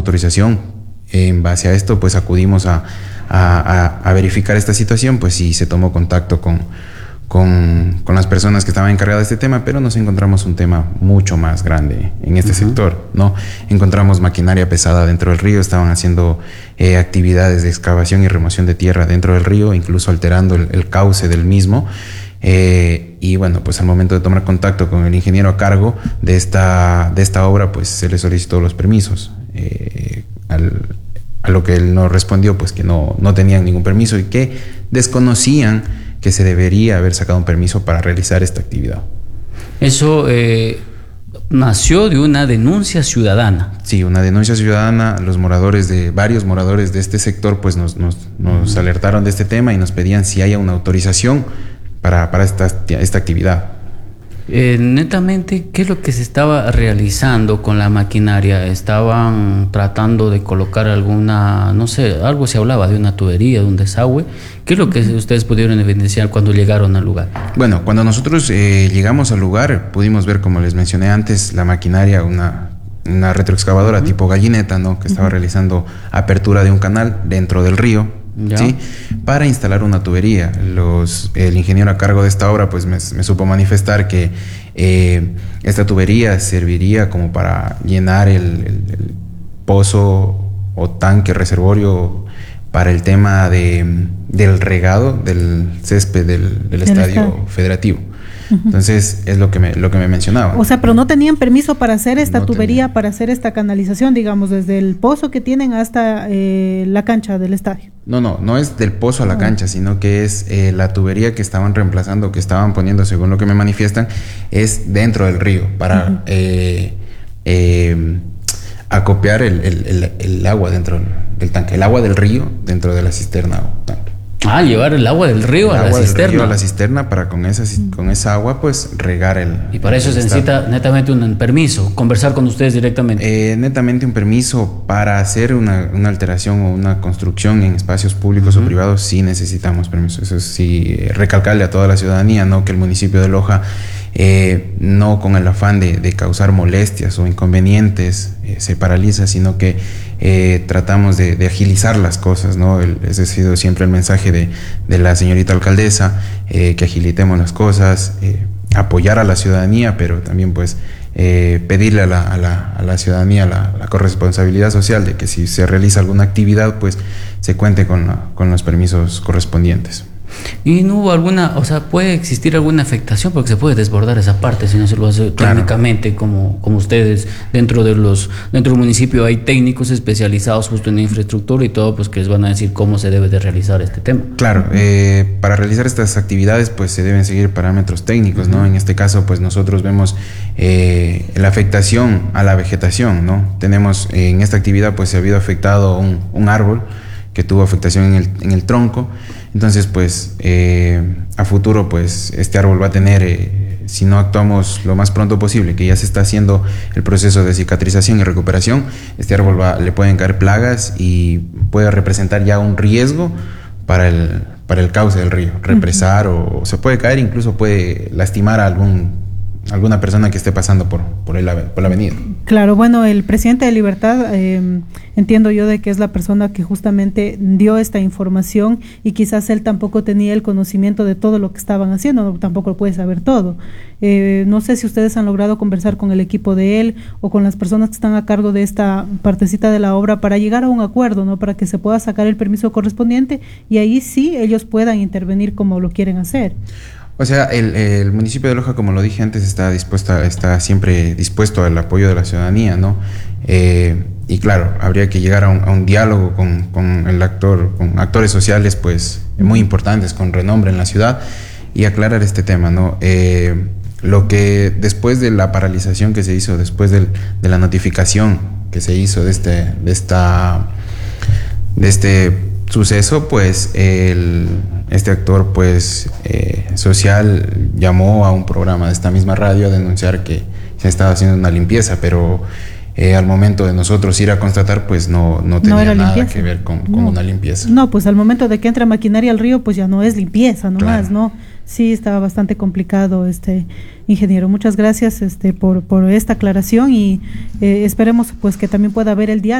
autorización. En base a esto, pues acudimos a verificar esta situación, pues sí se tomó contacto con las personas que estaban encargadas de este tema, pero nos encontramos un tema mucho más grande en este sector, ¿no? Encontramos maquinaria pesada dentro del río, estaban haciendo actividades de excavación y remoción de tierra dentro del río, incluso alterando el cauce del mismo. Y bueno, pues al momento de tomar contacto con el ingeniero a cargo de esta obra, pues se le solicitó los permisos. A lo que él nos respondió, pues que no tenían ningún permiso y que desconocían que se debería haber sacado un permiso para realizar esta actividad. Eso nació de una denuncia ciudadana. Sí, una denuncia ciudadana. Varios moradores de este sector pues nos alertaron de este tema y nos pedían si haya una autorización para esta actividad. Netamente, ¿qué es lo que se estaba realizando con la maquinaria? ¿Estaban tratando de colocar alguna, no sé, algo se hablaba de una tubería, de un desagüe? ¿Qué es lo que ustedes pudieron evidenciar cuando llegaron al lugar? Bueno, cuando nosotros llegamos al lugar, pudimos ver, como les mencioné antes, la maquinaria, una retroexcavadora tipo gallineta, ¿no? Que estaba realizando apertura de un canal dentro del río. ¿Sí? Para instalar una tubería. El ingeniero a cargo de esta obra pues me supo manifestar que esta tubería serviría como para llenar el pozo o tanque reservorio para el tema del regado del césped del estadio federativo. Entonces es lo que me mencionaba. O sea, pero no tenían permiso para hacer esta tubería, para hacer esta canalización, digamos, desde el pozo que tienen hasta la cancha del estadio. No es del pozo a la cancha, sino que es la tubería que estaban reemplazando, que estaban poniendo, según lo que me manifiestan, es dentro del río para acopiar el agua dentro del tanque, el agua del río dentro de la cisterna o tanque. Llevar el agua del río a la cisterna. Río a la cisterna para con esa agua pues regar el... Y para eso se necesita netamente un permiso, conversar con ustedes directamente. Netamente un permiso para hacer una alteración o una construcción en espacios públicos o privados, sí necesitamos permiso. Eso sí, recalcarle a toda la ciudadanía, ¿no? Que el municipio de Loja, no con el afán de causar molestias o inconvenientes, se paraliza, sino que tratamos de agilizar las cosas, ¿no? Ese ha sido siempre el mensaje de la señorita alcaldesa, que agilitemos las cosas, apoyar a la ciudadanía, pero también pues pedirle a la ciudadanía la corresponsabilidad social de que si se realiza alguna actividad pues se cuente con los permisos correspondientes. Y no hubo alguna, o sea, puede existir alguna afectación porque se puede desbordar esa parte si no se lo hace técnicamente como ustedes dentro del municipio hay técnicos especializados justo en infraestructura y todo, pues que les van a decir cómo se debe de realizar este tema. Claro, para realizar estas actividades pues se deben seguir parámetros técnicos, ¿no? En este caso pues nosotros vemos la afectación a la vegetación, ¿no? Tenemos en esta actividad pues se ha habido afectado un árbol que tuvo afectación en el tronco. Entonces pues a futuro pues este árbol va a tener, si no actuamos lo más pronto posible, que ya se está haciendo el proceso de cicatrización y recuperación, este árbol le pueden caer plagas y puede representar ya un riesgo para el cauce del río, represar o se puede caer, incluso puede lastimar a alguna persona que esté pasando por la avenida. Claro, bueno, el presidente de Libertad, entiendo yo de que es la persona que justamente dio esta información y quizás él tampoco tenía el conocimiento de todo lo que estaban haciendo, no, tampoco lo puede saber todo. No sé si ustedes han logrado conversar con el equipo de él o con las personas que están a cargo de esta partecita de la obra para llegar a un acuerdo, ¿no? Para que se pueda sacar el permiso correspondiente y ahí sí ellos puedan intervenir como lo quieren hacer. O sea, el municipio de Loja, como lo dije antes, está siempre dispuesto al apoyo de la ciudadanía, ¿no? Y claro, habría que llegar a un diálogo con actores sociales, pues, muy importantes, con renombre en la ciudad, y aclarar este tema, ¿no? Lo que después de la paralización que se hizo, después de la notificación que se hizo de este suceso, pues este actor pues social llamó a un programa de esta misma radio a denunciar que se estaba haciendo una limpieza, pero al momento de nosotros ir a constatar pues no tenía nada que ver con una limpieza. No, pues al momento de que entra maquinaria al río pues ya no es limpieza nomás, claro. ¿No? Sí, estaba bastante complicado, ingeniero. Muchas gracias por esta aclaración y esperemos pues que también pueda haber el diálogo.